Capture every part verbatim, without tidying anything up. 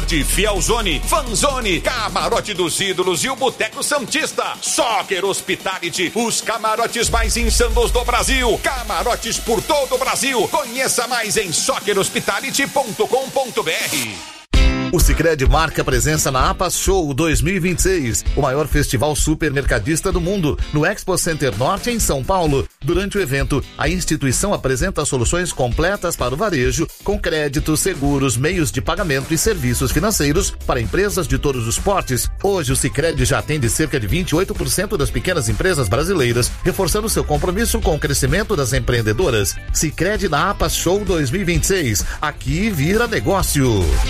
Ford, Fielzone, Fanzone, Camarote dos Ídolos e o Boteco Santista. Soccer Hospitality, os camarotes mais insanos do Brasil. Camarotes por todo o Brasil. Conheça mais em soccer hospitality ponto com ponto b r. O Sicredi marca presença na APAS Show dois mil e vinte e seis, o maior festival supermercadista do mundo, no Expo Center Norte, em São Paulo. Durante o evento, a instituição apresenta soluções completas para o varejo, com créditos, seguros, meios de pagamento e serviços financeiros para empresas de todos os portes. Hoje, o Sicredi já atende cerca de vinte e oito por cento das pequenas empresas brasileiras, reforçando seu compromisso com o crescimento das empreendedoras. Sicredi na APAS Show dois mil e vinte e seis. Aqui vira negócio.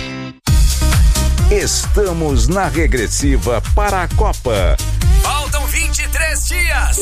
Estamos na regressiva para a Copa. Faltam vinte e três dias.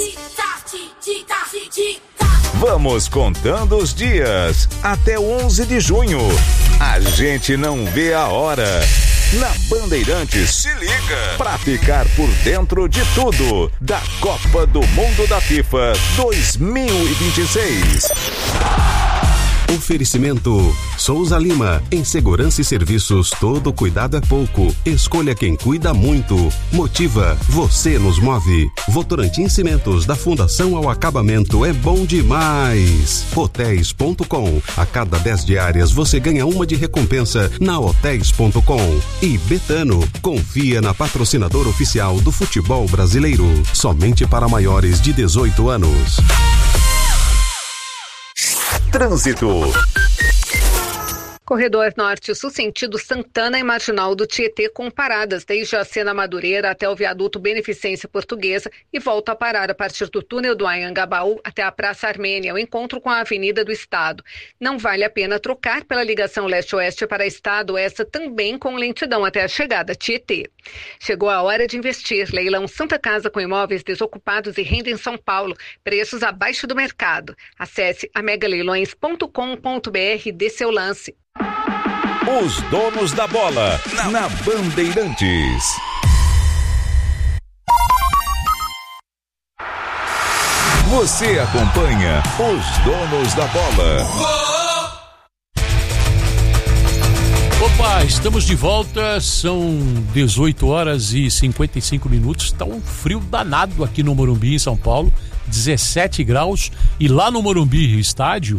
Vamos contando os dias até onze de junho. A gente não vê a hora. Na Bandeirantes, se liga pra ficar por dentro de tudo da Copa do Mundo da FIFA dois mil e vinte e seis. Oferecimento Souza Lima, em segurança e serviços, todo cuidado é pouco. Escolha quem cuida muito. Motiva, você nos move. Votorantim Cimentos, da fundação ao acabamento, é bom demais. Hotéis ponto com, a cada dez diárias você ganha uma de recompensa na hotéis ponto com. E Betano, confia na patrocinadora oficial do futebol brasileiro, somente para maiores de dezoito anos. Trânsito. Corredor Norte-Sul, sentido Santana e Marginal do Tietê, com paradas desde a Sena Madureira até o viaduto Beneficência Portuguesa e volta a parar a partir do túnel do Anhangabaú até a Praça Armênia, o encontro com a Avenida do Estado. Não vale a pena trocar pela ligação leste-oeste para Estado, essa também com lentidão até a chegada a Tietê. Chegou a hora de investir. Leilão Santa Casa com imóveis desocupados e renda em São Paulo. Preços abaixo do mercado. Acesse a mega leilões ponto com ponto b r e dê seu lance. Os donos da bola na, na Bandeirantes. Você acompanha os donos da bola. Opa, estamos de volta, são dezoito horas e cinquenta e cinco minutos, tá um frio danado aqui no Morumbi, em São Paulo, dezessete graus, e lá no Morumbi, estádio,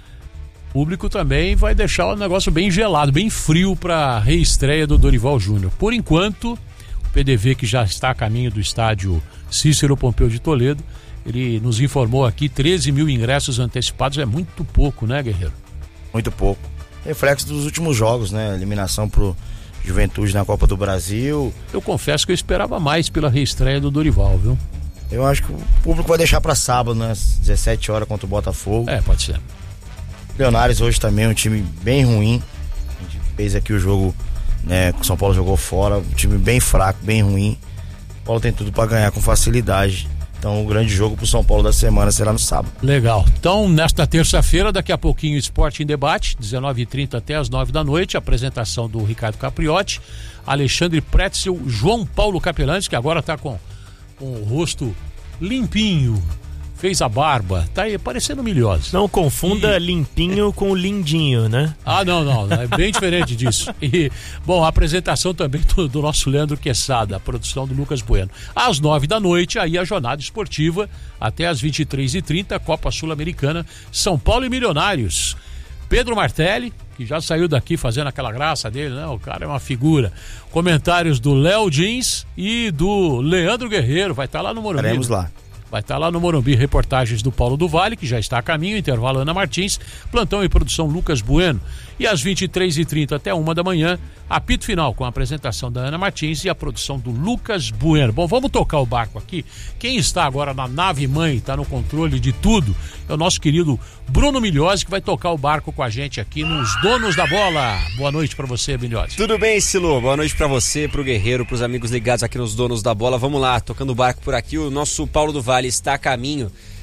o público também vai deixar o negócio bem gelado, bem frio para a reestreia do Dorival Júnior. Por enquanto, o P D V, que já está a caminho do estádio Cícero Pompeu de Toledo, ele nos informou aqui, treze mil ingressos antecipados, é muito pouco, né, Guerreiro? Muito pouco. Reflexo dos últimos jogos, né? Eliminação pro Juventude na Copa do Brasil. Eu confesso que eu esperava mais pela reestreia do Dorival, viu? Eu acho que o público vai deixar para sábado, né? Às dezessete horas contra o Botafogo. É, pode ser. Leonares hoje também é um time bem ruim. A gente fez aqui o jogo, né? O São Paulo jogou fora, um time bem fraco, bem ruim. O Paulo tem tudo para ganhar com facilidade. Então o grande jogo pro São Paulo da semana será no sábado. Legal. Então, nesta terça-feira, daqui a pouquinho, Esporte em Debate, dezenove e trinta até as nove da noite, apresentação do Ricardo Capriotti, Alexandre Pretzel, João Paulo Capellantes, que agora tá com, com o rosto limpinho, fez a barba, tá aí parecendo milhosa. Não confunda e... limpinho com lindinho, né? Ah, não, não, é bem diferente disso. E, bom, a apresentação também do, do nosso Leandro Quesada, a produção do Lucas Bueno. Às nove da noite, aí a jornada esportiva, até às vinte e três e trinta, Copa Sul-Americana, São Paulo e Milionários. Pedro Martelli, que já saiu daqui fazendo aquela graça dele, né? O cara é uma figura. Comentários do Léo Jeans e do Leandro Guerreiro, vai estar lá no Morumbi. Estaremos lá. Vai estar lá no Morumbi, reportagens do Paulo do Vale, que já está a caminho, intervalo Ana Martins, plantão e produção Lucas Bueno. E às vinte e três e trinta até uma da manhã, apito final com a apresentação da Ana Martins e a produção do Lucas Bueno. Bom, vamos tocar o barco aqui. Quem está agora na nave mãe, está no controle de tudo, é o nosso querido Bruno Milhose, que vai tocar o barco com a gente aqui nos Donos da Bola. Boa noite para você, Milhose. Tudo bem, Silu? Boa noite para você, pro Guerreiro, pros amigos ligados aqui nos Donos da Bola. Vamos lá, tocando o barco por aqui. O nosso Paulo do Vale está a caminho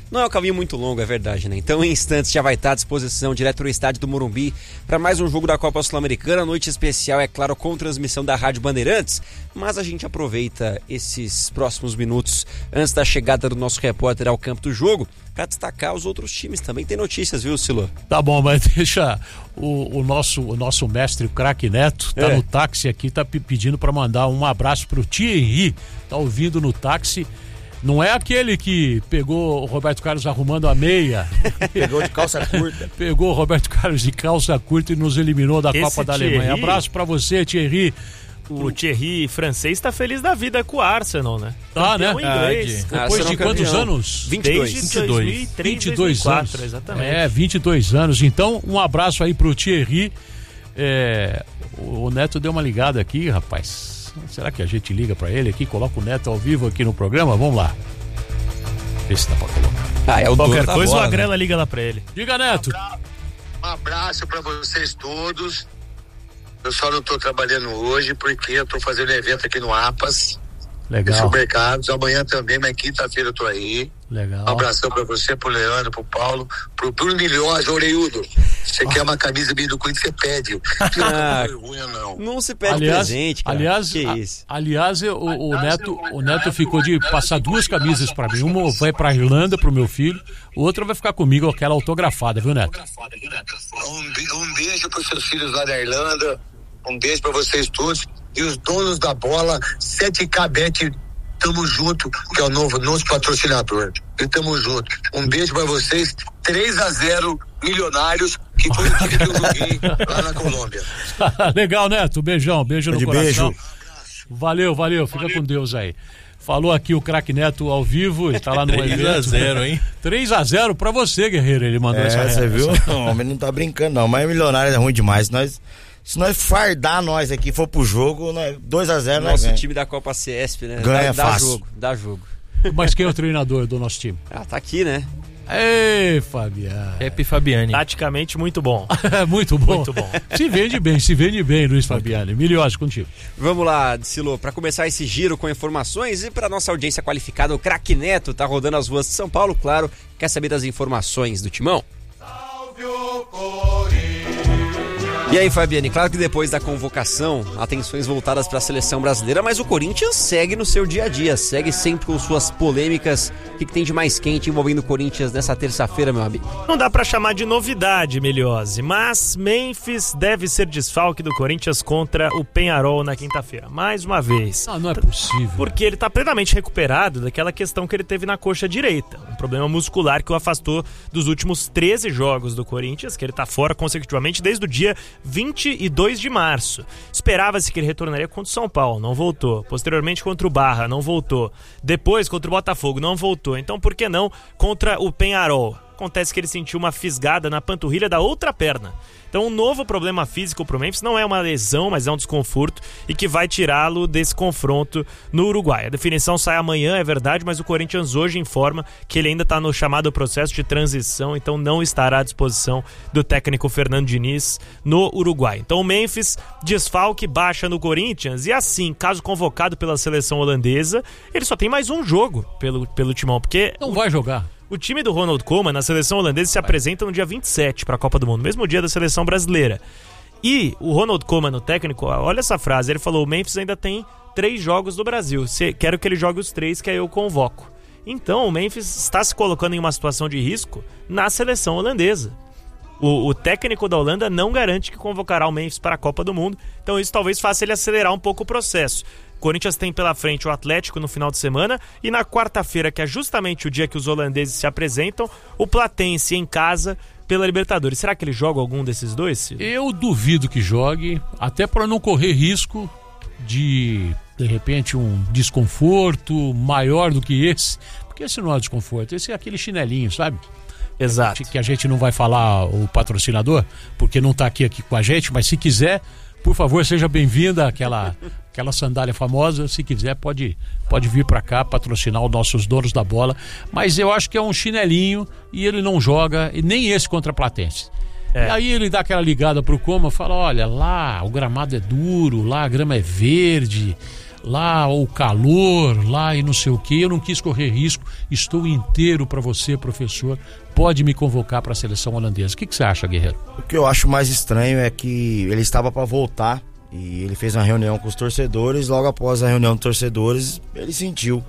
Não é um caminho muito longo, é verdade, né? Então, em instantes, já vai estar à disposição direto no estádio do Morumbi para mais um jogo da Copa Sul-Americana, noite especial, é claro, com transmissão da Rádio Bandeirantes, mas a gente aproveita esses próximos minutos antes da chegada do nosso repórter ao campo do jogo para destacar os outros times. Também tem notícias, viu, Silo? Tá bom, mas deixa o, o, nosso, o nosso mestre, o craque Neto, tá é. no táxi aqui, tá pedindo para mandar um abraço pro Thierry, tá ouvindo no táxi. Não é aquele que pegou o Roberto Carlos arrumando a meia. Pegou de calça curta. Pegou o Roberto Carlos de calça curta e nos eliminou da Esse Copa da Thierry, Alemanha. Abraço pra você, Thierry. O Thierry francês tá feliz da vida com o Arsenal, né? Tá, né? Inglês. Ah, Depois de quantos campeão. anos? vinte e dois. Desde dois mil e três, vinte e dois dois mil e quatro, anos. exatamente. É, vinte e dois anos. Então, um abraço aí pro Thierry. É, o Neto deu uma ligada aqui, rapaz. Será que a gente liga pra ele aqui? Coloca o Neto ao vivo aqui no programa? Vamos lá. Vê se dá pra colocar. Ah, é o Qualquer dono coisa, da bola, o Agrela né? liga lá pra ele. Diga, Neto. Um abraço pra vocês todos. Eu só não tô trabalhando hoje porque eu tô fazendo evento aqui no APAS. Legal. Supermercados. Amanhã também, mas quinta-feira eu tô aí. Legal. Um abração pra você, pro Leandro, pro Paulo, pro Bruno Milhosa, Oreiudo. Você quer uma camisa do Corinthians, você pede. Não Ah, é vergonha, não. Não se pede Aliás, presente, cara. aliás, que a- isso? aliás, o, o Neto, o Neto ficou de passar duas camisas pra mim. Uma vai pra Irlanda pro meu filho, outra vai ficar comigo, aquela autografada, viu, Neto? Um, be- um beijo pros seus filhos lá da Irlanda. Um beijo pra vocês todos. E os donos da bola, sete K Bet, tamo junto, que é o novo, nosso patrocinador. E tamo junto. Um beijo pra vocês. três a zero, Milionários, que foi o time que eu joguei lá na Colômbia. Legal, Neto. Beijão, beijo no De coração. beijo. Valeu, valeu. Fica com Deus aí. Falou aqui o craque Neto ao vivo, ele tá lá no evento. três a zero, hein? três a zero pra você, guerreiro. Ele mandou É, essa você viu? essa- O homem não tá brincando, não. Mas Milionário é ruim demais. Nós, se nós fardar nós aqui for pro jogo, nós, dois a zero nós Nosso ganha. time da Copa C E S P, né? Ganha dá, dá fácil. jogo, dá jogo. Mas quem é o treinador do nosso time? Ah, tá aqui, né? Ei, Fabiano. Pepe Fabiani. Taticamente, muito bom. Muito bom. Muito bom. Se vende bem, se vende bem, Luiz Fabiano. Miliosa contigo. Vamos lá, Silo, para começar esse giro com informações e para nossa audiência qualificada, o craque Neto tá rodando as ruas de São Paulo, claro. Quer saber das informações do Timão? E aí, Fabiane, claro que depois da convocação, atenções voltadas para a seleção brasileira, mas o Corinthians segue no seu dia a dia, segue sempre com suas polêmicas. O que, que tem de mais quente envolvendo o Corinthians nessa terça-feira, meu amigo? Não dá pra chamar de novidade, Meliose, mas Memphis deve ser desfalque do Corinthians contra o Peñarol na quinta-feira, mais uma vez. Não, não é possível. Porque ele tá plenamente recuperado daquela questão que ele teve na coxa direita, um problema muscular que o afastou dos últimos treze jogos do Corinthians, que ele tá fora consecutivamente desde o dia vinte e dois de março. Esperava-se que ele retornaria contra o São Paulo, não voltou. Posteriormente contra o Barra, não voltou. Depois contra o Botafogo, não voltou. Então por que não contra o Peñarol? Acontece que ele sentiu uma fisgada na panturrilha da outra perna. Então um novo problema físico pro Memphis, não é uma lesão, mas é um desconforto e que vai tirá-lo desse confronto no Uruguai. A definição sai amanhã, é verdade, mas o Corinthians hoje informa que ele ainda está no chamado processo de transição, então não estará à disposição do técnico Fernando Diniz no Uruguai. Então o Memphis desfalque, baixa no Corinthians e assim, caso convocado pela seleção holandesa, ele só tem mais um jogo pelo, pelo Timão, porque... Não vai jogar. O time do Ronald Koeman na seleção holandesa se apresenta no dia vinte e sete para a Copa do Mundo, mesmo dia da seleção brasileira. E o Ronald Koeman, o técnico, olha essa frase, ele falou: o Memphis ainda tem três jogos do Brasil, se, quero que ele jogue os três que aí eu convoco. Então o Memphis está se colocando em uma situação de risco na seleção holandesa. O, o técnico da Holanda não garante que convocará o Memphis para a Copa do Mundo, então isso talvez faça ele acelerar um pouco o processo. O Corinthians tem pela frente o Atlético no final de semana e na quarta-feira, que é justamente o dia que os holandeses se apresentam, o Platense em casa pela Libertadores. Será que ele joga algum desses dois, Ciro? Eu duvido que jogue, até para não correr risco de, de repente, um desconforto maior do que esse. Porque esse não é desconforto, esse é aquele chinelinho, sabe? Exato. Que a gente não vai falar o patrocinador, porque não está aqui, aqui com a gente, mas se quiser, por favor, seja bem-vinda àquela, aquela sandália famosa. Se quiser, pode, pode vir para cá patrocinar os nossos donos da bola. Mas eu acho que é um chinelinho e ele não joga, e nem esse contra a Platense. É. E aí ele dá aquela ligada pro Coma, fala: olha, lá o gramado é duro, lá a grama é verde, lá o calor, lá e não sei o que, eu não quis correr risco, estou inteiro para você, professor, pode me convocar para a seleção holandesa. O que, que você acha, Guerreiro? O que eu acho mais estranho é que ele estava para voltar e ele fez uma reunião com os torcedores, logo após a reunião dos torcedores, ele sentiu.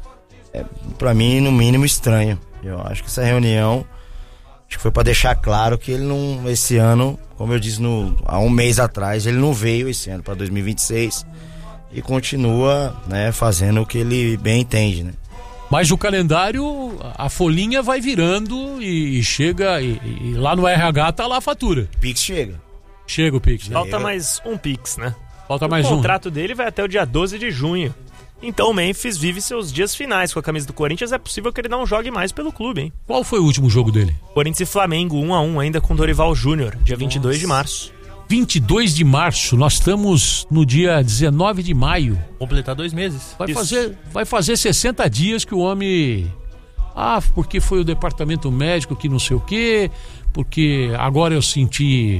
É, para mim, no mínimo, estranho. Eu acho que essa reunião acho que foi para deixar claro que ele não, esse ano, como eu disse no, há um mês atrás, ele não veio esse ano para dois mil e vinte e seis e continua, né, fazendo o que ele bem entende, né? Mas o calendário, a folhinha vai virando e, e chega, e, e lá no R H tá lá a fatura. Pix chega. Chega o Pix, né? Falta mais um Pix, né? Falta o mais um. O contrato dele vai até o dia doze de junho. Então o Memphis vive seus dias finais com a camisa do Corinthians. É possível que ele não jogue mais pelo clube, hein? Qual foi o último jogo dele? Corinthians e Flamengo, um a um, ainda com Dorival Júnior, dia vinte e dois de março. vinte e dois de março, nós estamos no dia dezenove de maio. Completar dois meses. Vai fazer, vai fazer sessenta dias que o homem... Ah, porque foi o departamento médico que não sei o quê, porque agora eu senti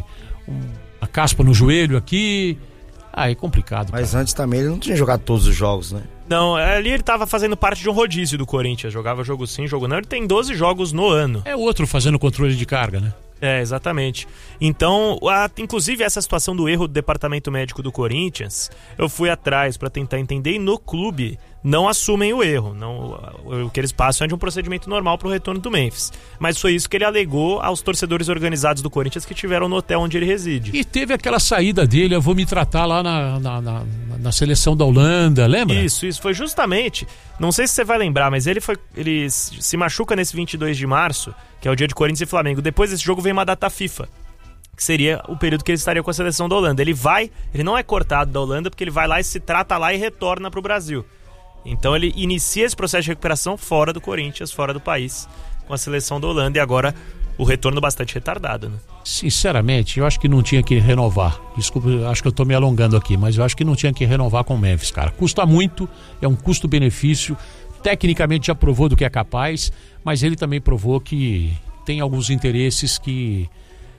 a caspa no joelho aqui... Ah, é complicado. Mas cara. Antes também ele não tinha jogado todos os jogos, né? Não, ali ele tava fazendo parte de um rodízio do Corinthians. Jogava jogo sim, jogo não. Ele tem doze jogos no ano. É outro fazendo controle de carga, né? É, exatamente. Então, a, inclusive essa situação do erro do departamento médico do Corinthians, eu fui atrás para tentar entender e no clube não assumem o erro. Não, o que eles passam é de um procedimento normal para o retorno do Memphis. Mas foi isso que ele alegou aos torcedores organizados do Corinthians que estiveram no hotel onde ele reside. E teve aquela saída dele, eu vou me tratar lá na, na, na, na seleção da Holanda, lembra? Isso, isso. Foi justamente, não sei se você vai lembrar, mas ele, foi, ele se machuca nesse vinte e dois de março, que é o dia de Corinthians e Flamengo. Depois desse jogo vem uma data FIFA, que seria o período que ele estaria com a seleção da Holanda. Ele vai, ele não é cortado da Holanda porque ele vai lá e se trata lá e retorna para o Brasil. Então ele inicia esse processo de recuperação fora do Corinthians, fora do país, com a seleção da Holanda, e agora o retorno bastante retardado, né? Sinceramente, eu acho que não tinha que renovar. Desculpa, eu acho que eu tô me alongando aqui, mas eu acho que não tinha que renovar com o Memphis, cara. Custa muito, é um custo-benefício. Tecnicamente já provou do que é capaz, mas ele também provou que tem alguns interesses que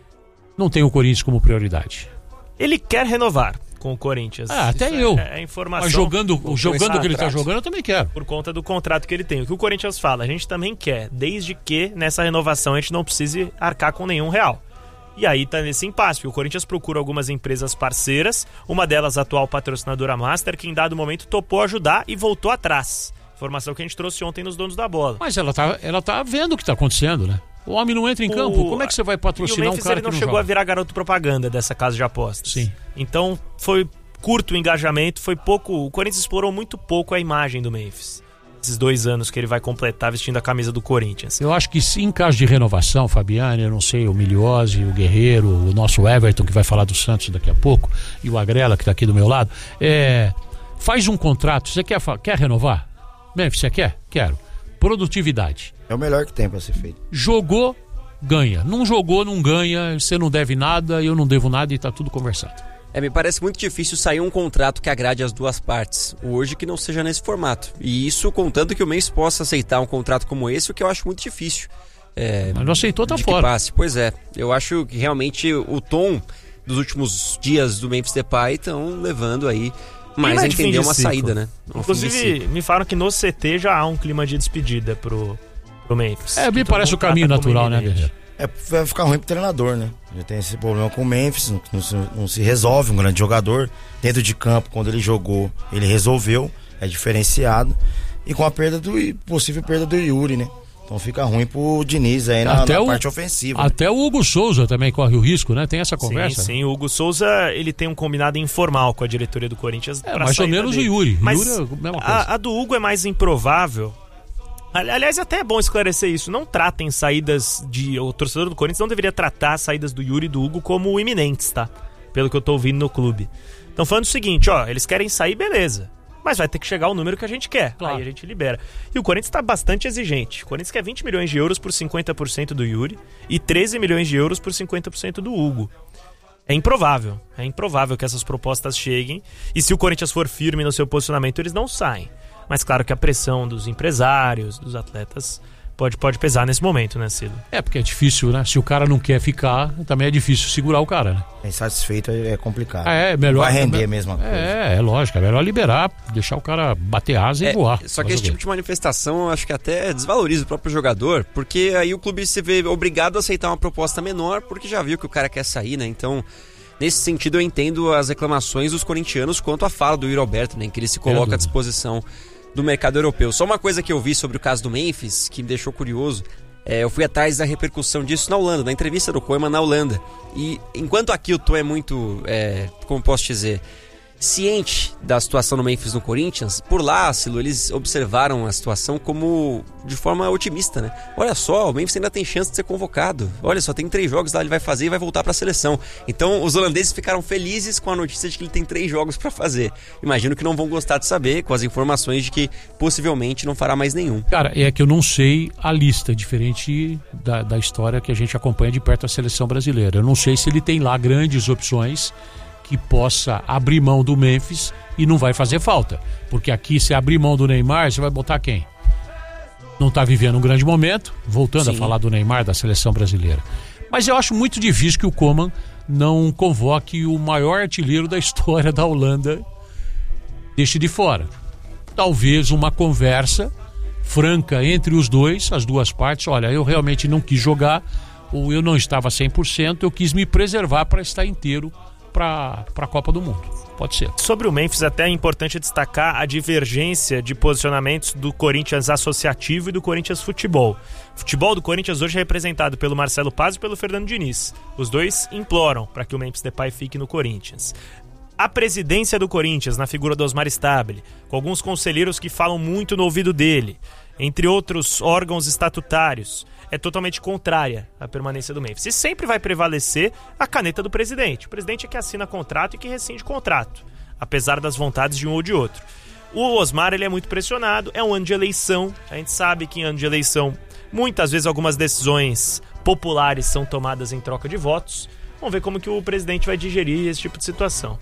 não tem o Corinthians como prioridade. Ele quer renovar com o Corinthians. Ah, até Isso eu. É, é informação. Mas jogando, jogando o que ele tá jogando, eu também quero. Por conta do contrato que ele tem. O que o Corinthians fala, a gente também quer, desde que nessa renovação a gente não precise arcar com nenhum real. E aí tá nesse impasse. O Corinthians procura algumas empresas parceiras, uma delas a atual patrocinadora Master, que em dado momento topou ajudar e voltou atrás. Informação que a gente trouxe ontem nos donos da bola. Mas ela tá, ela tá vendo o que tá acontecendo, né? O homem não entra em campo. O... Como é que você vai patrocinar e o Memphis, um cara ele não que não chegou joga? a virar garoto propaganda dessa casa de apostas. Sim. Então foi curto o engajamento, foi pouco. O Corinthians explorou muito pouco a imagem do Memphis. Esses dois anos que ele vai completar vestindo a camisa do Corinthians. Eu acho que se em caso de renovação, Fabiane, eu não sei, o Miliose, o Guerreiro, o nosso Everton, que vai falar do Santos daqui a pouco, e o Agrela, que tá aqui do meu lado, é, faz um contrato. Você quer, quer renovar? Memphis, você quer? Quero. Produtividade. É o melhor que tem pra ser feito. Jogou, ganha. Não jogou, não ganha. Você não deve nada, eu não devo nada e tá tudo conversado. É, me parece muito difícil sair um contrato que agrade as duas partes hoje, que não seja nesse formato. E isso contando que o Memphis possa aceitar um contrato como esse, o que eu acho muito difícil. É, Mas não aceitou, tá de fora. Que passe. Pois é, eu acho que realmente o tom dos últimos dias do Memphis Depay estão levando aí mais a entender uma saída, né? Um Inclusive, me falaram que no C T já há um clima de despedida pro, pro Memphis. É, me parece o caminho natural, né, Guerreiro? É, vai ficar ruim pro treinador, né? Já tem esse problema com o Memphis, não, não, se, não se resolve, um grande jogador. Dentro de campo, quando ele jogou, ele resolveu, é diferenciado. E com a perda do possível perda do Yuri, né? Então fica ruim pro Diniz aí na, na o, parte ofensiva. Até né? O Hugo Souza também corre o risco, né? Tem essa conversa? Sim, sim. O Hugo Souza, ele tem um combinado informal com a diretoria do Corinthians. É, mais ou menos dele. O Yuri. Mas Yuri é a mesma coisa. A, a do Hugo é mais improvável. Aliás, até é bom esclarecer isso. Não tratem saídas de... O torcedor do Corinthians não deveria tratar as saídas do Yuri e do Hugo como iminentes, tá? Pelo que eu tô ouvindo no clube. Então falando o seguinte, ó, eles querem sair, beleza. Mas vai ter que chegar o número que a gente quer. Claro. Aí a gente libera. E o Corinthians tá bastante exigente. O Corinthians quer vinte milhões de euros por cinquenta por cento do Yuri e treze milhões de euros por cinquenta por cento do Hugo. É improvável. É improvável que essas propostas cheguem. E se o Corinthians for firme no seu posicionamento, eles não saem. Mas claro que a pressão dos empresários, dos atletas, pode, pode pesar nesse momento, né, Ciro? É, porque é difícil, né? Se o cara não quer ficar, também é difícil segurar o cara, né? Insatisfeito é complicado. É, é melhor. Vai render é, a mesma coisa. É, é lógico, é melhor liberar, deixar o cara bater asa é, e voar. Só que esse tipo de manifestação eu acho que até desvaloriza o próprio jogador, porque aí o clube se vê obrigado a aceitar uma proposta menor, porque já viu que o cara quer sair, né? Então, nesse sentido, eu entendo as reclamações dos corintianos quanto à fala do Yuri Alberto, né? Em que ele se coloca à disposição do mercado europeu. Só uma coisa que eu vi sobre o caso do Memphis, que me deixou curioso, é, eu fui atrás da repercussão disso na Holanda, na entrevista do Koeman na Holanda. E enquanto aqui o Tom é muito, é, como posso dizer, ciente da situação do Memphis no Corinthians, por lá, Silo, eles observaram a situação como de forma otimista, né? Olha só, o Memphis ainda tem chance de ser convocado. Olha só, tem três jogos lá, ele vai fazer e vai voltar para a seleção. Então, os holandeses ficaram felizes com a notícia de que ele tem três jogos para fazer. Imagino que não vão gostar de saber com as informações de que possivelmente não fará mais nenhum. Cara, é que eu não sei a lista, diferente da, da história que a gente acompanha de perto a seleção brasileira. Eu não sei se ele tem lá grandes opções que possa abrir mão do Memphis e não vai fazer falta. Porque aqui, se abrir mão do Neymar, você vai botar quem? Não está vivendo um grande momento, voltando Sim. a falar do Neymar, da seleção brasileira. Mas eu acho muito difícil que o Koeman não convoque o maior artilheiro da história da Holanda, deixe de fora. Talvez uma conversa franca entre os dois, as duas partes. Olha, eu realmente não quis jogar, ou eu não estava cem por cento, eu quis me preservar para estar inteiro para a Copa do Mundo. Pode ser. Sobre o Memphis, até é importante destacar a divergência de posicionamentos do Corinthians Associativo e do Corinthians Futebol. O futebol do Corinthians hoje é representado pelo Marcelo Paz e pelo Fernando Diniz. Os dois imploram para que o Memphis Depay fique no Corinthians. A presidência do Corinthians, na figura do Osmar Stabile, com alguns conselheiros que falam muito no ouvido dele, entre outros órgãos estatutários, é totalmente contrária à permanência do Memphis. E sempre vai prevalecer a caneta do presidente. O presidente é que assina contrato e que rescinde contrato, apesar das vontades de um ou de outro. O Osmar, ele é muito pressionado, é um ano de eleição, a gente sabe que em ano de eleição, muitas vezes algumas decisões populares são tomadas em troca de votos. Vamos ver como que o presidente vai digerir esse tipo de situação.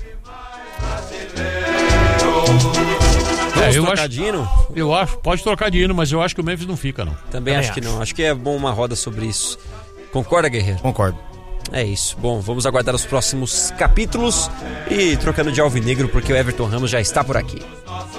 É, eu acho, eu acho, pode trocar de hino, mas eu acho que o Memphis não fica, não. Também, Também acho, acho que não. Acho que é bom uma roda sobre isso. Concorda, Guerreiro? Concordo. É isso. Bom, vamos aguardar os próximos capítulos e trocando de alvinegro, porque o Everton Ramos já está por aqui.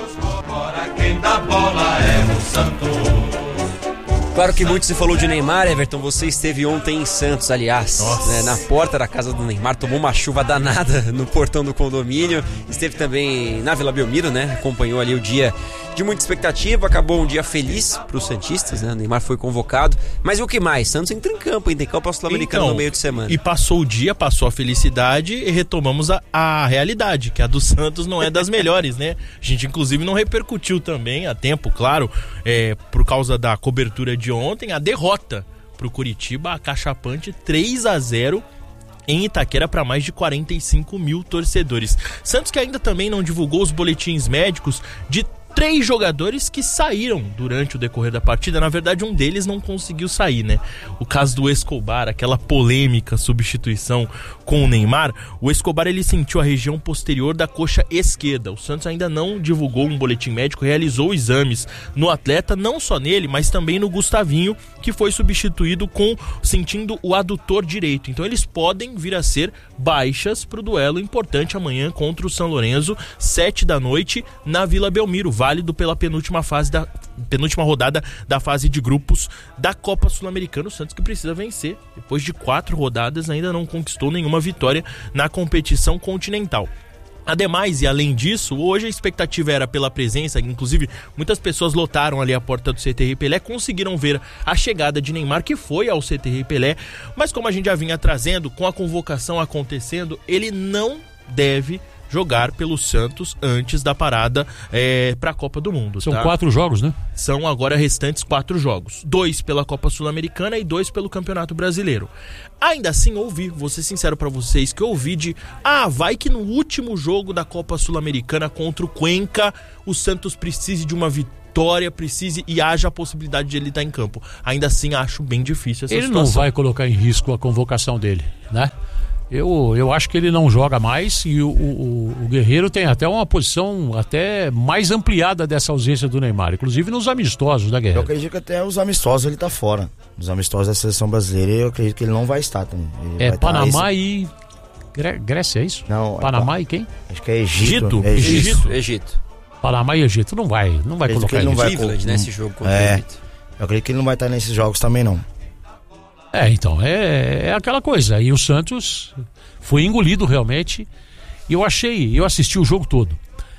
Quem dá bola é o Santos. Claro que muito se falou de Neymar, Everton. Você esteve ontem em Santos, aliás, né, na porta da casa do Neymar, tomou uma chuva danada no portão do condomínio. Esteve também na Vila Belmiro, né? Acompanhou ali o dia de muita expectativa. Acabou um dia feliz para os santistas, né? O Neymar foi convocado. Mas o que mais? Santos entra em campo, ainda tem Copa Sul-Americana então, no meio de semana. E passou o dia, passou a felicidade e retomamos a, a realidade, que a do Santos não é das melhores, né? A gente inclusive não repercutiu também a tempo, claro, é, por causa da cobertura de ontem, a derrota pro Curitiba, acachapante, três a zero em Itaquera para mais de quarenta e cinco mil torcedores. Santos que ainda também não divulgou os boletins médicos de três jogadores que saíram durante o decorrer da partida. Na verdade, um deles não conseguiu sair, né? O caso do Escobar, aquela polêmica substituição com o Neymar. O Escobar, ele sentiu a região posterior da coxa esquerda. O Santos ainda não divulgou um boletim médico, realizou exames no atleta, não só nele, mas também no Gustavinho, que foi substituído com sentindo o adutor direito. Então eles podem vir a ser baixas para o duelo importante amanhã contra o São Lourenço, sete da noite, na Vila Belmiro, válido pela penúltima fase da penúltima rodada da fase de grupos da Copa Sul-Americana. O Santos que precisa vencer. Depois de quatro rodadas ainda não conquistou nenhuma vitória na competição continental. Ademais, e além disso, hoje a expectativa era pela presença, inclusive muitas pessoas lotaram ali a porta do C T R Pelé, conseguiram ver a chegada de Neymar, que foi ao C T R Pelé, mas como a gente já vinha trazendo, com a convocação acontecendo, ele não deve jogar pelo Santos antes da parada é, para a Copa do Mundo. São tá? quatro jogos, né? São agora restantes quatro jogos. Dois pela Copa Sul-Americana e dois pelo Campeonato Brasileiro. Ainda assim, ouvi, vou ser sincero para vocês, que eu ouvi de, ah, vai que no último jogo da Copa Sul-Americana contra o Cuenca, o Santos precise de uma vitória, precise e haja a possibilidade de ele estar em campo. Ainda assim, acho bem difícil essa ele situação. Ele não vai colocar em risco a convocação dele, né? Eu, eu acho que ele não joga mais e o, o, o Guerreiro tem até uma posição até mais ampliada dessa ausência do Neymar, inclusive nos amistosos da Guerreiro. Eu acredito que até os amistosos ele tá fora. Os amistosos da seleção brasileira, eu acredito que ele não vai estar também. Ele é vai Panamá tá, e Gré- Grécia, é isso? Não, Panamá é, e quem? Acho que é Egito. Egito. É Egito. Egito. Egito. Panamá e Egito não vai, não vai acredito colocar ele não ele. vai Cleveland, com- né, esse jogo contra É. o Egito. Eu acredito que ele não vai estar nesses jogos também, não. É, então, é, é aquela coisa. E o Santos foi engolido realmente. E eu achei, eu assisti o jogo todo.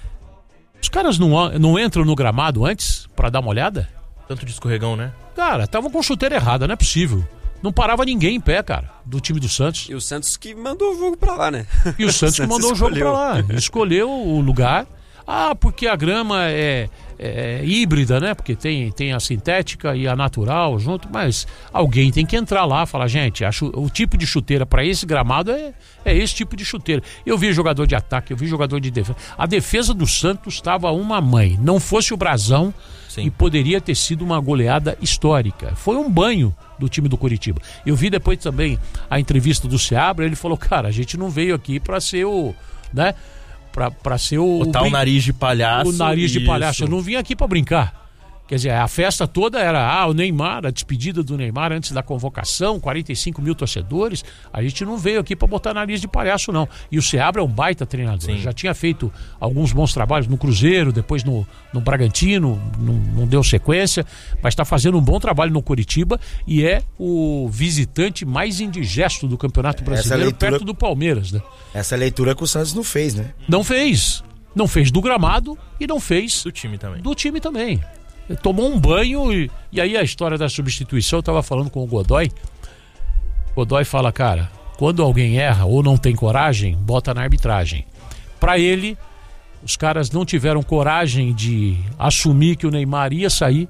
Os caras não, não entram no gramado antes pra dar uma olhada? Tanto de escorregão, né? Cara, tava com chuteira errada, não é possível. Não parava ninguém em pé, cara, do time do Santos. E o Santos que mandou o jogo pra lá, né? E o Santos que mandou o jogo pra lá. Escolheu o lugar. Ah, porque a grama é, é híbrida, né? Porque tem, tem a sintética e a natural junto, mas alguém tem que entrar lá e falar, gente, a chu- o tipo de chuteira para esse gramado é, é esse tipo de chuteira. Eu vi jogador de ataque, eu vi jogador de defesa. A defesa do Santos estava uma mãe. Não fosse o Brasão, Sim. e poderia ter sido uma goleada histórica. Foi um banho do time do Coritiba. Eu vi depois também a entrevista do Seabra, ele falou, cara, a gente não veio aqui para ser o, né? Pra, pra ser o... Botar o, brin- nariz de palhaço. o nariz de isso. palhaço. Eu não vim aqui pra brincar. Quer dizer, a festa toda era ah, o Neymar, a despedida do Neymar antes da convocação, quarenta e cinco mil torcedores. A gente não veio aqui pra botar nariz de palhaço, não. E o Seabra é um baita treinador. Sim. Já tinha feito alguns bons trabalhos no Cruzeiro, depois no, no Bragantino, não, não deu sequência, mas está fazendo um bom trabalho no Coritiba e é o visitante mais indigesto do Campeonato Brasileiro, leitura- perto do Palmeiras, né? Essa leitura que o Santos não fez, né? Não fez. Não fez do gramado e não fez Do time também. do time também. Tomou um banho e, e aí a história da substituição, eu tava falando com o Godoy. Godoy fala, cara, quando alguém erra ou não tem coragem, bota na arbitragem. Pra ele, os caras não tiveram coragem de assumir que o Neymar ia sair.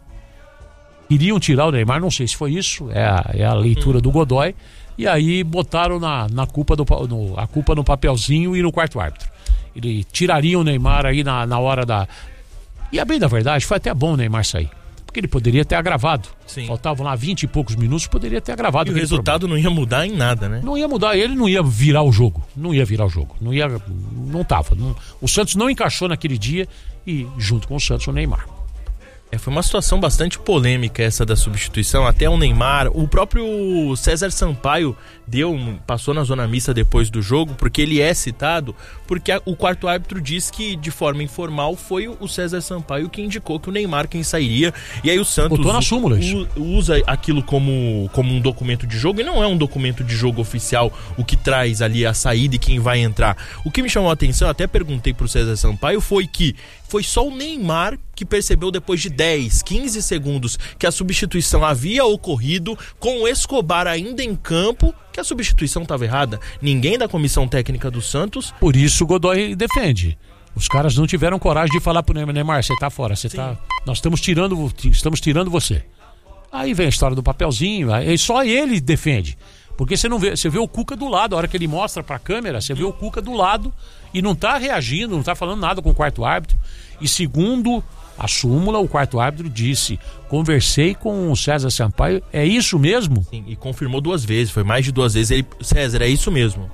Iriam tirar o Neymar, não sei se foi isso, é a, é a leitura do Godoy. E aí botaram na, na culpa do, pa- no, a culpa no papelzinho e no quarto árbitro. Ele tiraria o Neymar aí na, na hora da... E a bem da verdade, foi até bom o Neymar sair. Porque ele poderia ter agravado. Sim. Faltavam lá vinte e poucos minutos, poderia ter agravado. E o aquele resultado não ia mudar em nada, né? problema. Não ia mudar, ele não ia virar o jogo. Não ia virar o jogo. Não ia. Não tava. Não- o Santos não encaixou naquele dia e, junto com o Santos, o Neymar. É, foi uma situação bastante polêmica essa da substituição, até o Neymar, o próprio César Sampaio deu, um- passou na zona mista depois do jogo, porque ele é citado, porque a- o quarto árbitro diz que de forma informal foi o César Sampaio que indicou que o Neymar quem sairia, e aí o Santos Botou na súmula isso. u- usa aquilo como, como um documento de jogo, e não é um documento de jogo oficial o que traz ali a saída e quem vai entrar. O que me chamou a atenção, até perguntei pro César Sampaio, foi que foi só o Neymar que percebeu depois de dez, quinze segundos que a substituição havia ocorrido, com o Escobar ainda em campo, que a substituição estava errada. Ninguém da comissão técnica do Santos. Por isso o Godoy defende. Os caras não tiveram coragem de falar pro Neymar, Neymar, você tá fora, você tá. Nós estamos tirando, estamos tirando você. Aí vem a história do papelzinho, aí só ele defende. Porque você não vê, você vê o Cuca do lado, a hora que ele mostra pra câmera, você vê o Cuca do lado e não tá reagindo, não tá falando nada com o quarto árbitro. E segundo a súmula, o quarto árbitro disse: conversei com o César Sampaio, é isso mesmo? Sim, e confirmou duas vezes, foi mais de duas vezes. Ele, César, é isso mesmo.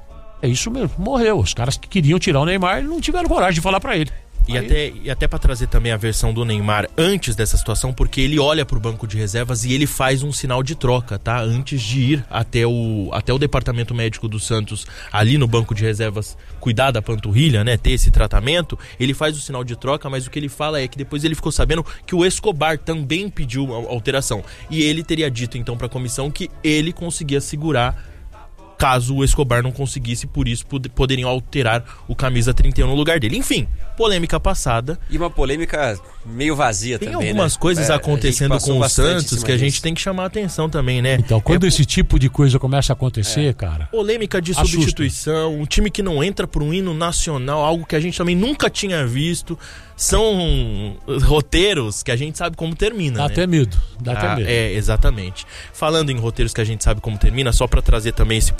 É isso mesmo, morreu. Os caras que queriam tirar o Neymar não tiveram coragem de falar pra ele. E Aí- até, e até para trazer também a versão do Neymar antes dessa situação, porque ele olha pro banco de reservas e ele faz um sinal de troca, tá? Antes de ir até o, até o departamento médico do Santos, ali no banco de reservas, cuidar da panturrilha, né? Ter esse tratamento, ele faz o sinal de troca, mas o que ele fala é que depois ele ficou sabendo que o Escobar também pediu a- alteração. E ele teria dito então pra comissão que ele conseguia segurar caso o Escobar não conseguisse, por isso pod- poderiam alterar o camisa trinta e um no lugar dele. Enfim, polêmica passada. E uma polêmica meio vazia Tem também, algumas né? coisas É, a acontecendo gente passou com o bastante em Santos cima que a gente disso. tem que chamar a atenção também, né? Então, quando É esse tipo de coisa começa a acontecer, cara. polêmica de assusta. substituição, um time que não entra por um hino nacional, algo que a gente também nunca tinha visto. São roteiros que a gente sabe como termina, Dá né? até medo. Dá Ah, até medo. É, exatamente. Falando em roteiros que a gente sabe como termina, só pra trazer também esse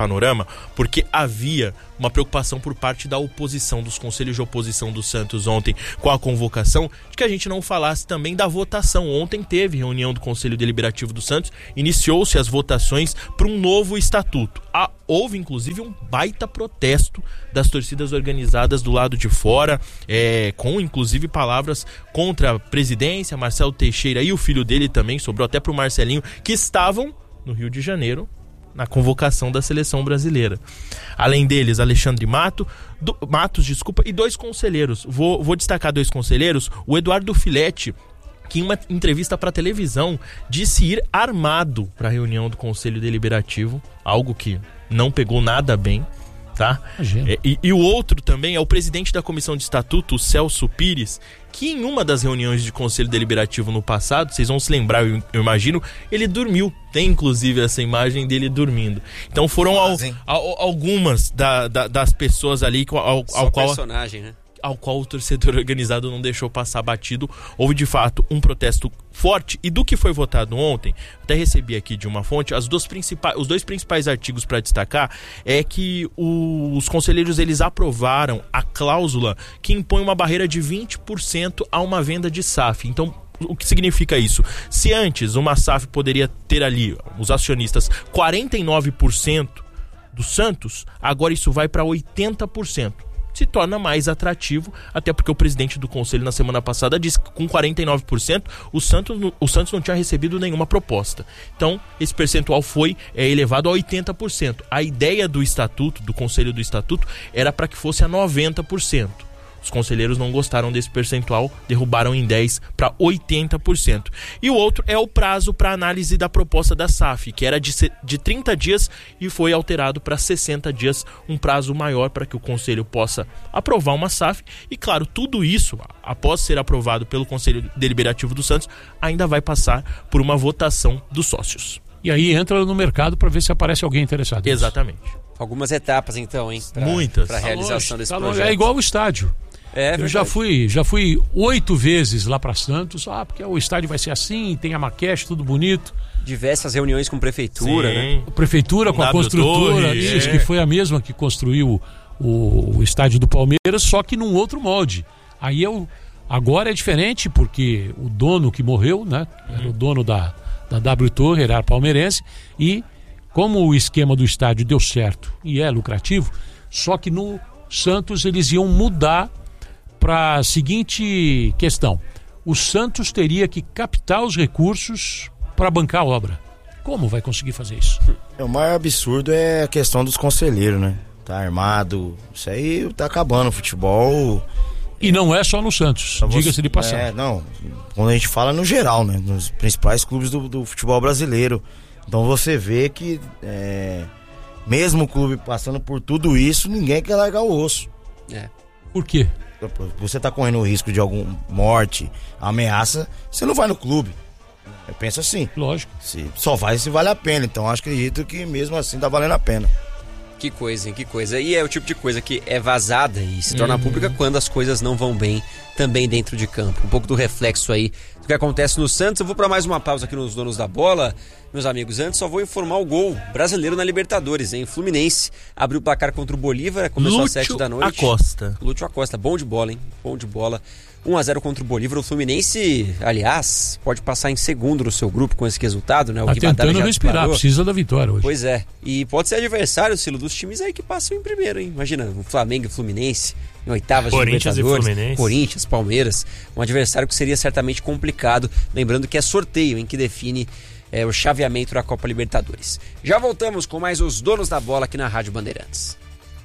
panorama, porque havia uma preocupação por parte da oposição, dos conselhos de oposição do Santos ontem com a convocação, de que a gente não falasse também da votação. Ontem teve reunião do Conselho Deliberativo do Santos, iniciou-se as votações para um novo estatuto. Ah, houve inclusive um baita protesto das torcidas organizadas do lado de fora, é, com inclusive palavras contra a presidência, Marcelo Teixeira e o filho dele também, sobrou até para o Marcelinho, que estavam no Rio de Janeiro na convocação da seleção brasileira. Além deles, Alexandre Mato, do, Matos, desculpa, e dois conselheiros. Vou, vou destacar dois conselheiros. O Eduardo Filete, que em uma entrevista para televisão disse ir armado para a reunião do Conselho Deliberativo, algo que não pegou nada bem, tá? E, e o outro também é o presidente da Comissão de Estatuto, o Celso Pires, que em uma das reuniões de Conselho Deliberativo no passado, vocês vão se lembrar, eu, eu imagino, ele dormiu. Tem inclusive essa imagem dele dormindo. Então foram al, al, algumas da, da, das pessoas ali ao, ao Só qual... personagem, né? ao qual o torcedor organizado não deixou passar batido. Houve de fato um protesto forte, e do que foi votado ontem, até recebi aqui de uma fonte, as duas principais, os dois principais artigos para destacar é que os conselheiros eles aprovaram a cláusula que impõe uma barreira de vinte por cento a uma venda de S A F. Então, o que significa isso? Se antes uma S A F poderia ter ali, os acionistas, quarenta e nove por cento do Santos, agora isso vai para oitenta por cento. Se torna mais atrativo, até porque o presidente do conselho na semana passada disse que com quarenta e nove por cento o Santos, o Santos não tinha recebido nenhuma proposta. Então, esse percentual foi é, elevado a oitenta por cento. A ideia do estatuto, do conselho do estatuto, era para que fosse a noventa por cento. Os conselheiros não gostaram desse percentual, derrubaram em dez por cento para oitenta por cento. E o outro é o prazo para análise da proposta da S A F, que era de, de trinta dias e foi alterado para sessenta dias, um prazo maior para que o conselho possa aprovar uma S A F. E claro, tudo isso, após ser aprovado pelo Conselho Deliberativo do Santos, ainda vai passar por uma votação dos sócios. E aí entra no mercado para ver se aparece alguém interessado. Exatamente. Algumas etapas então, hein? Pra, Muitas. Para a realização tá desse tá projeto. É igual o estádio. É, eu já fui, já fui oito vezes lá para Santos, ah, porque o estádio vai ser assim, tem a maquete, tudo bonito. Diversas reuniões com prefeitura, Sim. né? A prefeitura com, com a construtora, Torre, isso, é. que foi a mesma que construiu o, o estádio do Palmeiras, só que num outro molde. Aí eu, agora é diferente, porque o dono que morreu, né, era o dono da, da W Torre, era palmeirense, e como o esquema do estádio deu certo e é lucrativo, só que no Santos eles iam mudar para a seguinte questão: o Santos teria que captar os recursos para bancar a obra. Como vai conseguir fazer isso? O maior absurdo é a questão dos conselheiros, né? Tá armado, isso aí tá acabando o futebol. E não é só no Santos, diga-se de passagem. É, não, quando a gente fala no geral, né? Nos principais clubes do, do futebol brasileiro. Então você vê que é, mesmo o clube passando por tudo isso, ninguém quer largar o osso. É. Por quê? Você tá correndo o risco de alguma morte, ameaça, você não vai no clube. Eu penso assim. Lógico. Se, só vai se vale a pena. Então acho que acredito que mesmo assim tá valendo a pena. Que coisa, hein? Que coisa. E é o tipo de coisa que é vazada e se torna Uhum. pública quando as coisas não vão bem também dentro de campo. Um pouco do reflexo aí do que acontece no Santos. Eu vou para mais uma pausa aqui nos Donos da Bola. Meus amigos, antes só vou informar o gol brasileiro na Libertadores, hein? Fluminense abriu o placar contra o Bolívar, começou às sete da noite. Acosta. Lúcio Acosta, bom de bola, hein? Bom de bola. um a zero contra o Bolívar. O Fluminense, aliás, pode passar em segundo no seu grupo com esse resultado, né? O Tá Rivadavia tentando já respirar, disparou. precisa da vitória hoje. Pois é. E pode ser adversário, Silo, dos times aí que passam em primeiro, hein? Imagina, o Flamengo e o Fluminense em oitavas de Corinthians e Libertadores. Fluminense. Corinthians, Palmeiras. Um adversário que seria certamente complicado. Lembrando que é sorteio, em que define é, o chaveamento da Copa Libertadores. Já voltamos com mais os Donos da Bola aqui na Rádio Bandeirantes.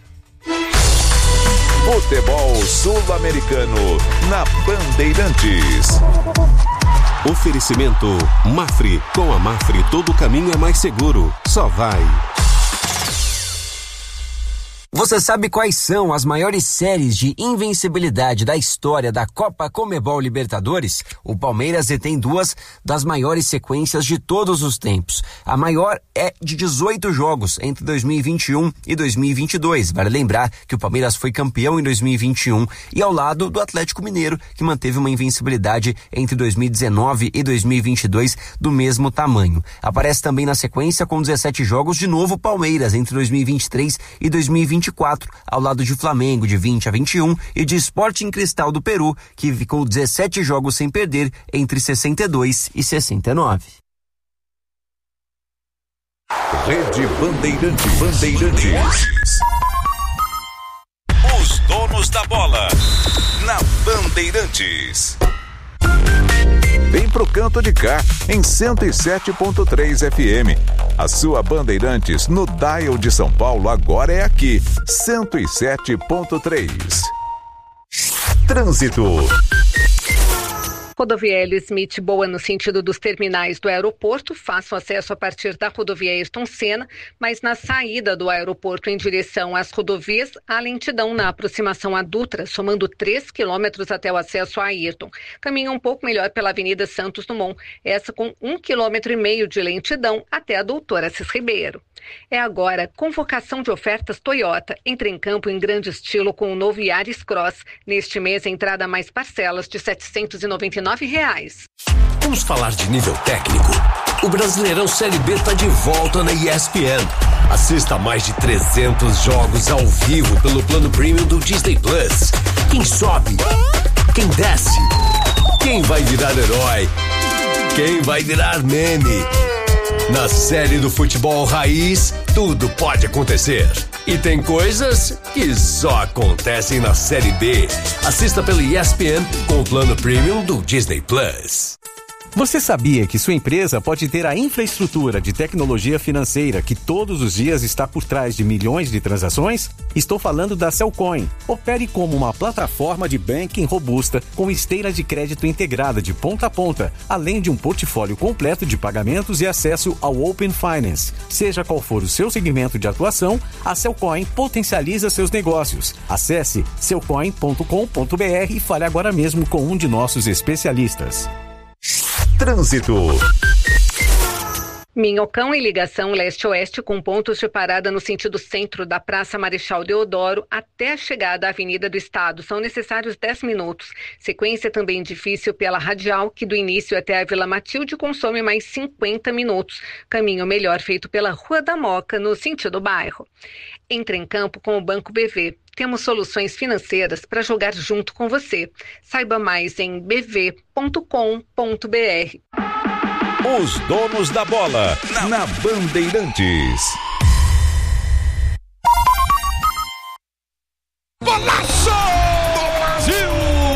Futebol Sul-Americano na Bandeirantes. Oferecimento Mafre. Com a Mafre todo caminho é mais seguro. Só vai. Você sabe quais são as maiores séries de invencibilidade da história da Copa Conmebol Libertadores? O Palmeiras detém duas das maiores sequências de todos os tempos. A maior é de dezoito jogos entre dois mil e vinte e um e dois mil e vinte e dois. Vale lembrar que o Palmeiras foi campeão em dois mil e vinte e um e ao lado do Atlético Mineiro, que manteve uma invencibilidade entre dois mil e dezenove e dois mil e vinte e dois do mesmo tamanho. Aparece também na sequência com dezessete jogos de novo Palmeiras entre dois mil e vinte e três e dois mil e vinte e quatro, ao lado de Flamengo de vinte a vinte e um e de Sporting Cristal do Peru, que ficou dezessete jogos sem perder entre sessenta e dois e sessenta e nove. Rede Bandeirantes. Bandeirantes. Os donos da bola na Bandeirantes. Vem pro canto de cá, em cento e sete ponto três F M. A sua Bandeirantes no dial de São Paulo agora é aqui, cento e sete ponto três. Trânsito. Rodovia L. Smith boa no sentido dos terminais do aeroporto, façam acesso a partir da rodovia Ayrton Senna, mas na saída do aeroporto em direção às rodovias, há lentidão na aproximação à Dutra, somando três quilômetros até o acesso a Ayrton. Caminha um pouco melhor pela Avenida Santos Dumont, essa com um quilômetro e meio de lentidão até a Doutor Assis Ribeiro. É agora convocação de ofertas Toyota. Entre em campo em grande estilo com o novo Yaris Cross. Neste mês, entrada mais parcelas de setecentos e noventa e nove reais. Vamos falar de nível técnico. O Brasileirão Série B está de volta na E S P N. Assista a mais de trezentos jogos ao vivo pelo plano premium do Disney Plus. Quem sobe? Quem desce? Quem vai virar herói? Quem vai virar meme? Na série do futebol raiz, tudo pode acontecer. E tem coisas que só acontecem na Série B. Assista pelo E S P N com o plano premium do Disney Plus. Você sabia que sua empresa pode ter a infraestrutura de tecnologia financeira que todos os dias está por trás de milhões de transações? Estou falando da Cellcoin. Opere como uma plataforma de banking robusta com esteira de crédito integrada de ponta a ponta, além de um portfólio completo de pagamentos e acesso ao Open Finance. Seja qual for o seu segmento de atuação, a Cellcoin potencializa seus negócios. Acesse cellcoin ponto com ponto b r e fale agora mesmo com um de nossos especialistas. Trânsito. Minhocão em ligação leste-oeste com pontos de parada no sentido centro da Praça Marechal Deodoro até a chegada à Avenida do Estado. São necessários dez minutos. Sequência também difícil pela Radial, que do início até a Vila Matilde consome mais cinquenta minutos. Caminho melhor feito pela Rua da Moca, no sentido bairro. Entre em campo com o Banco B V. Temos soluções financeiras para jogar junto com você. Saiba mais em b v ponto com ponto b r. Os donos da bola na, na Bandeirantes. Golaço do Brasil!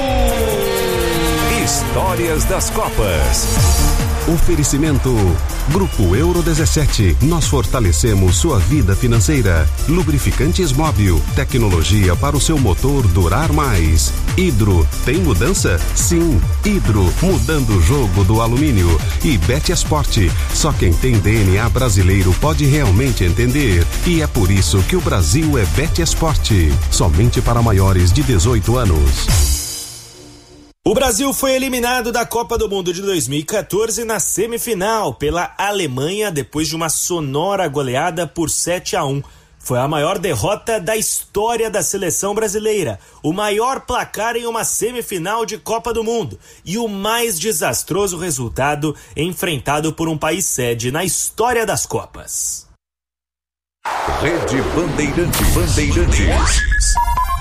Histórias das Copas. Oferecimento Grupo Euro dezessete. Nós fortalecemos sua vida financeira. Lubrificantes Móbil. Tecnologia para o seu motor durar mais. Hidro. Tem mudança? Sim. Hidro. Mudando o jogo do alumínio. E Betesport. Só quem tem D N A brasileiro pode realmente entender. E é por isso que o Brasil é Betesport. Somente para maiores de dezoito anos. O Brasil foi eliminado da Copa do Mundo de dois mil e quatorze na semifinal pela Alemanha depois de uma sonora goleada por sete a um. Foi a maior derrota da história da seleção brasileira, o maior placar em uma semifinal de Copa do Mundo e o mais desastroso resultado enfrentado por um país sede na história das Copas. Rede Bandeirantes. Bandeirantes.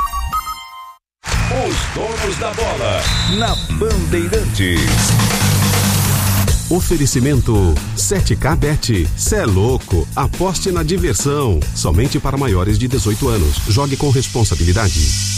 Os donos da bola na Bandeirantes. Oferecimento sete K Bet. Cê é louco. Aposte na diversão. Somente para maiores de dezoito anos. Jogue com responsabilidade.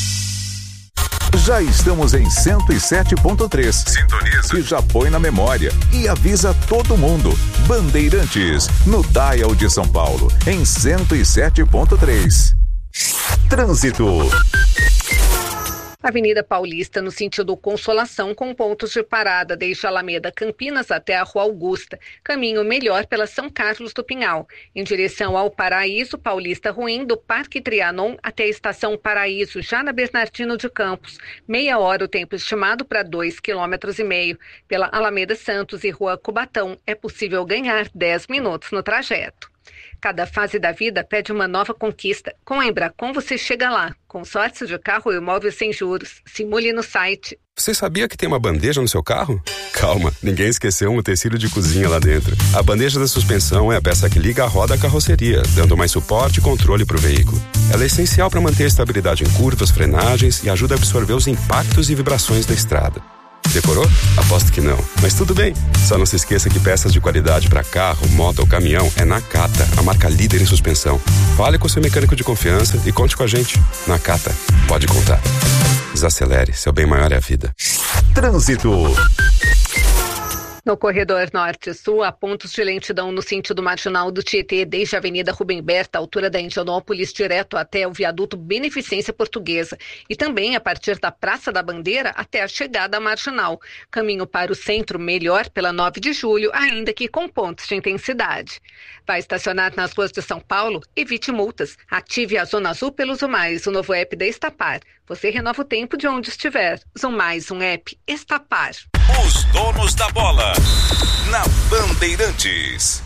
Já estamos em cento e sete ponto três. Sintoniza. E já põe na memória. E avisa todo mundo. Bandeirantes, no dial de São Paulo, em cento e sete ponto três. Trânsito. Avenida Paulista, no sentido Consolação, com pontos de parada desde a Alameda Campinas até a Rua Augusta. Caminho melhor pela São Carlos do Pinhal. Em direção ao Paraíso, Paulista Ruim, do Parque Trianon até a Estação Paraíso, já na Bernardino de Campos. Meia hora o tempo estimado para dois quilômetros e meio. Pela Alameda Santos e Rua Cubatão, é possível ganhar dez minutos no trajeto. Cada fase da vida pede uma nova conquista. Com a Embracon você chega lá. Consórcio de carro e imóvel sem juros. Simule no site. Você sabia que tem uma bandeja no seu carro? Calma, ninguém esqueceu um utensílio de cozinha lá dentro. A bandeja da suspensão é a peça que liga a roda à carroceria, dando mais suporte e controle para o veículo. Ela é essencial para manter a estabilidade em curvas, frenagens e ajuda a absorver os impactos e vibrações da estrada. Decorou? Aposto que não. Mas tudo bem. Só não se esqueça que peças de qualidade para carro, moto ou caminhão é Nakata, a marca líder em suspensão. Fale com seu mecânico de confiança e conte com a gente. Nakata, pode contar. Desacelere, seu bem maior é a vida. Trânsito. No corredor norte-sul, há pontos de lentidão no sentido marginal do Tietê, desde a Avenida Rubem Berta, altura da Indianópolis, direto até o viaduto Beneficência Portuguesa. E também a partir da Praça da Bandeira até a chegada à marginal. Caminho para o centro melhor pela nove de julho, ainda que com pontos de intensidade. Vai estacionar nas ruas de São Paulo? Evite multas. Ative a Zona Azul pelo Zumais, o novo app da Estapar. Você renova o tempo de onde estiver. Zumais, um app Estapar. Os donos da bola, na Bandeirantes.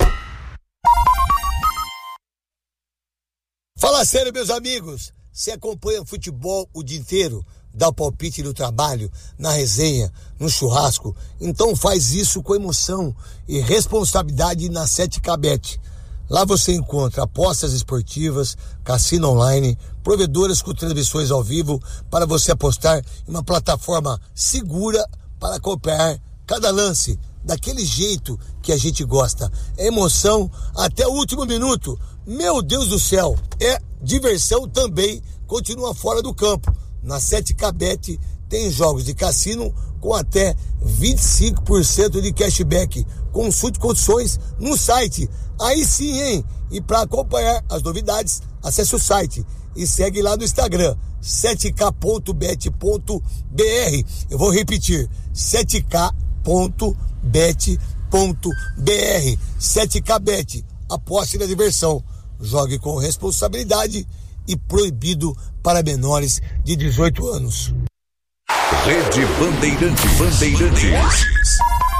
Fala sério, meus amigos. Você acompanha futebol o dia inteiro, dá o palpite no trabalho, na resenha, no churrasco. Então faz isso com emoção e responsabilidade na sete K Bet. Lá você encontra apostas esportivas, cassino online, provedoras com transmissões ao vivo para você apostar em uma plataforma segura para acompanhar cada lance daquele jeito que a gente gosta. É emoção até o último minuto. Meu Deus do céu, é diversão também, continua fora do campo. Na sete K Bet tem jogos de cassino com até vinte e cinco por cento de cashback. Consulte condições no site. Aí sim, hein? E para acompanhar as novidades, acesse o site e segue lá no Instagram, sete K ponto bet ponto b r. Eu vou repetir, sete K ponto bet ponto b r. sete K Bet, aposte na diversão. Jogue com responsabilidade e proibido para menores de dezoito anos. Rede Bandeirantes. Bandeirantes.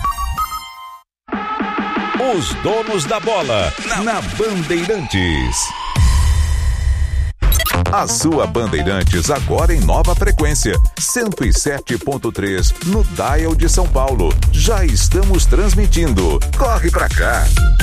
Os donos da bola, na Bandeirantes. A sua Bandeirantes agora em nova frequência, cento e sete ponto três no dial de São Paulo. Já estamos transmitindo. Corre pra cá.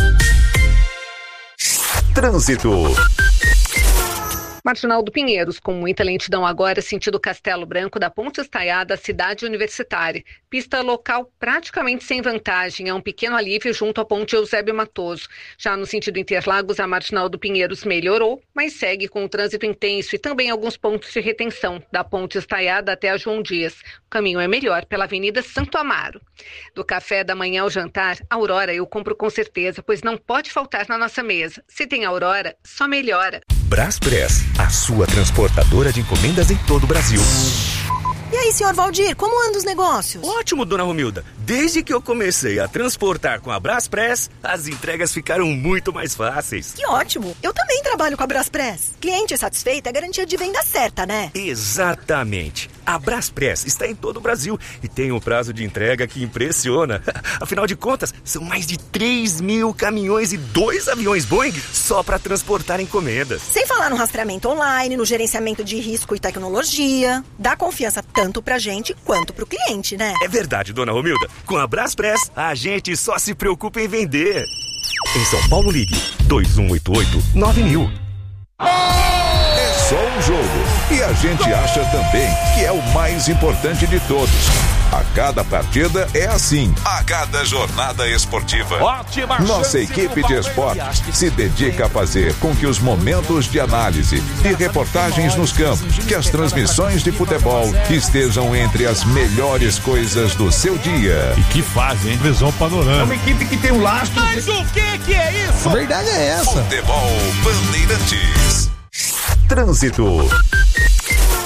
Trânsito. Marginal do Pinheiros, com muita lentidão agora, sentido Castelo Branco, da Ponte Estaiada à Cidade Universitária. Pista local praticamente sem vantagem, é um pequeno alívio junto à Ponte Eusébio Matoso. Já no sentido Interlagos, a Marginal do Pinheiros melhorou, mas segue com o trânsito intenso e também alguns pontos de retenção, da Ponte Estaiada até a João Dias. O caminho é melhor pela Avenida Santo Amaro. Do café da manhã ao jantar, Aurora eu compro com certeza, pois não pode faltar na nossa mesa. Se tem Aurora, só melhora. Braspress, a sua transportadora de encomendas em todo o Brasil. E aí, senhor Valdir, como andam os negócios? Ótimo, dona Romilda. Desde que eu comecei a transportar com a Braspress, as entregas ficaram muito mais fáceis. Que ótimo. Eu também trabalho com a Braspress. Cliente satisfeito é garantia de venda certa, né? Exatamente. A Braspress está em todo o Brasil e tem um prazo de entrega que impressiona. Afinal de contas, são mais de três mil caminhões e dois aviões Boeing só para transportar encomendas. Sem falar no rastreamento online, no gerenciamento de risco e tecnologia. Dá confiança tanto pra gente quanto pro cliente, né? É verdade, dona Romilda. Com a Braspress, a gente só se preocupa em vender. Em São Paulo, ligue dois um oito oito nove mil. É só um jogo e a gente acha também que é o mais importante de todos. A cada partida é assim. A cada jornada esportiva. Ótima Nossa equipe de esportes se dedica a fazer com que os momentos de análise e reportagens nos campos, que as transmissões de futebol estejam entre as melhores coisas do seu dia. E que fazem, hein? Visão panorâmica. É uma equipe que tem um lastro. Mas o que que é isso? A verdade é essa. Futebol Bandeirantes. Trânsito.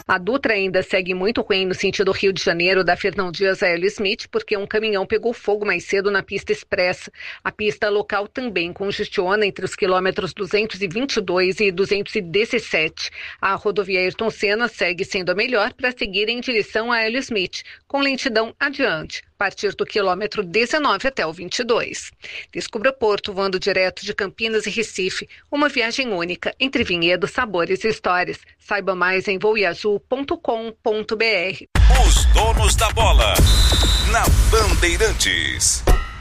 A Dutra ainda segue muito ruim no sentido Rio de Janeiro, da Fernão Dias a Hélio Smith, porque um caminhão pegou fogo mais cedo na pista expressa. A pista local também congestiona entre os quilômetros duzentos e vinte e dois e duzentos e dezessete. A rodovia Ayrton Senna segue sendo a melhor para seguir em direção a Hélio Smith, com lentidão adiante, a partir do quilômetro dezenove até o vinte e dois. Descubra Porto voando direto de Campinas e Recife, uma viagem única entre vinhedos, sabores e histórias. Saiba mais em voo azul ponto com ponto b r. Os donos da bola na Bandeirantes.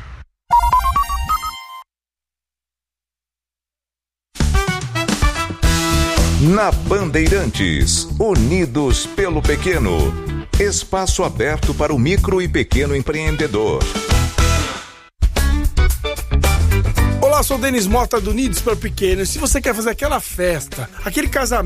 Na Bandeirantes, unidos pelo pequeno. Espaço aberto para o micro e pequeno empreendedor. Olá, sou o Denis Mota do Unidos para o Pequeno. E se você quer fazer aquela festa, aquele casamento,